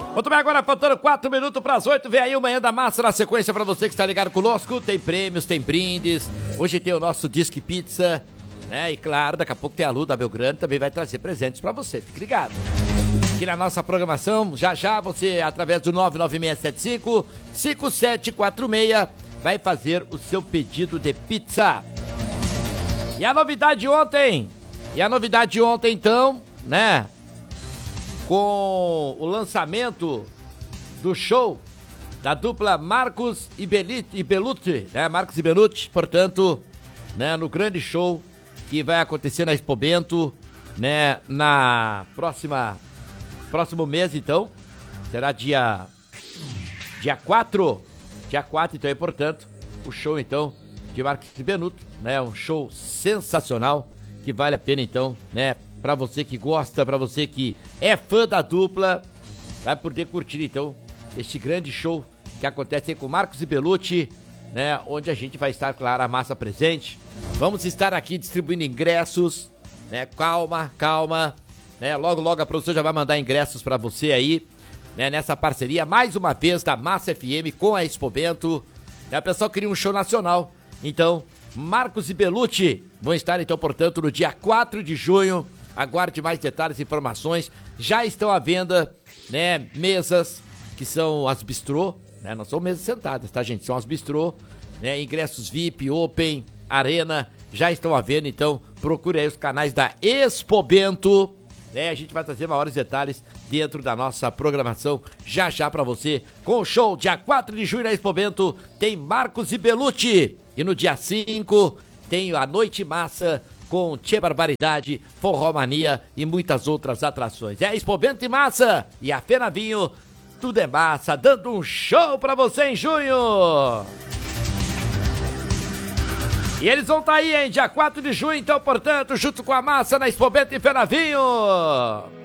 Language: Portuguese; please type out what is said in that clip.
Muito bem, agora faltando 4 minutos para as 8, vem aí o Manhã da Massa na sequência para você que está ligado conosco. Tem prêmios, tem brindes, hoje tem o nosso Disque Pizza, né? E claro, daqui a pouco tem a Lu da Belgrano, também vai trazer presentes para você, fique ligado. Aqui na nossa programação, já você, através do 99675-5746, vai fazer o seu pedido de pizza. E a novidade ontem, então, né? Com o lançamento do show da dupla Marcos e Belucci, né? Marcos e Belucci, portanto, né? No grande show que vai acontecer na Expo Bento, né? Na próximo mês, então, será dia 4, então, é, portanto, o show, então, de Marcos e Belucci, né? Um show sensacional que vale a pena, então, né? Pra você que gosta, pra você que é fã da dupla, vai poder curtir, então, este grande show que acontece aí com Marcos e Belucci, né? Onde a gente vai estar, claro, a massa presente. Vamos estar aqui distribuindo ingressos, né? Calma, né? Logo a produção já vai mandar ingressos pra você aí, né? Nessa parceria, mais uma vez, da Massa FM com a Expo Bento. Né? A pessoa queria um show nacional, então, Marcos e Belucci vão estar, então, portanto, no dia 4 de junho. Aguarde mais detalhes e informações. Já estão à venda, né, mesas que são as bistrô, né? Não são mesas sentadas, tá, gente? São as bistrô, né? Ingressos VIP, Open, Arena, já estão à venda, então procure aí os canais da Expo Bento, né? A gente vai trazer maiores detalhes dentro da nossa programação já pra você. Com o show, dia 4 de junho na Expo Bento, tem Marcos e Belucci. E no dia 5 tem a Noite Massa, com Tchê Barbaridade, Forró Mania e muitas outras atrações. É Expo Bento e Massa e a Fena Vinho, tudo é massa, dando um show pra você em junho. E eles vão estar aí, hein, dia 4 de junho, então, portanto, junto com a Massa na Expo Bento e Fena Vinho.